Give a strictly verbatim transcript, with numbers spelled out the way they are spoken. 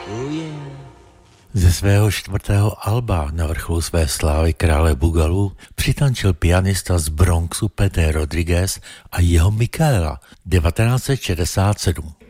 Oh yeah. Ze svého čtvrtého alba na vrcholu své slávy Krále Bugalů přitančil pianista z Bronxu Pete Rodriguez a jeho Michaela devatenáct set šedesát sedm.